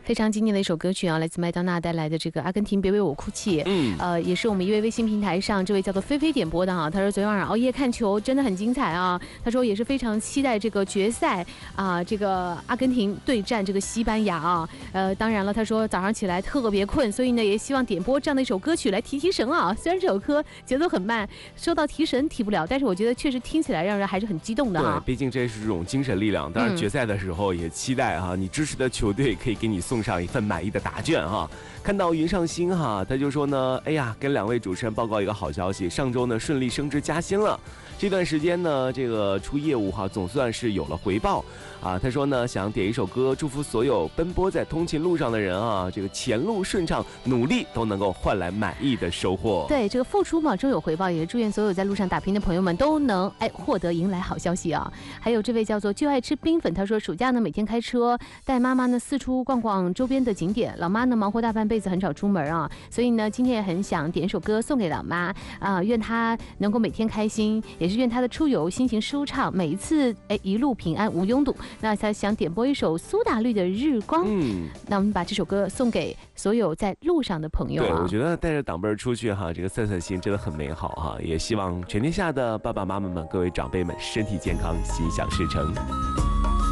非常经典的一首歌曲啊，来自麦当娜带来的这个《阿根廷别为我哭泣》。也是我们一位微信平台上这位叫做菲菲点播的啊，他说昨天晚上熬夜看球真的很精彩啊，他说也是非常期待这个决赛啊，这个阿根廷对战这个西班牙啊。当然了，他说早上起来特别困，所以呢也希望点播这样的一首歌曲来提神啊。虽然这首歌节奏很慢，说到提神提不了，但是我觉得确实听起来让人还是很激动的啊。 对，毕竟这是这种精神力量。当然决赛的时候也期待哈，你支持的球队可以给你送上一份满意的答卷哈。看到云上星哈，他就说呢，哎呀，跟2位主持人报告一个好消息，上周呢顺利升职加薪了。这段时间呢，这个出业务哈，总算是有了回报啊。他说呢，想点一首歌，祝福所有奔波在通勤路上的人啊，这个前路顺畅，努力都能够换来满意的收获。 对，这个付出嘛，终有回报，也祝愿所有在路上打拼的朋友们都能获得迎来好消息啊。还有这位叫做就爱吃冰粉，他说暑假呢每天开车带妈妈呢四处逛逛周边的景点，老妈呢忙活大半辈子很少出门啊，所以呢今天也很想点一首歌送给老妈啊，愿她能够每天开心，也是愿她的出游心情舒畅，每一次一路平安无拥堵。那他想点播一首苏打绿的日光，那我们把这首歌送给所有在路上的朋友啊。 对，我觉得带着党辈出去哈，这个散散心真的很美好哈，也希望全天下的爸爸妈妈们、各位长辈们身体健康，心想事成。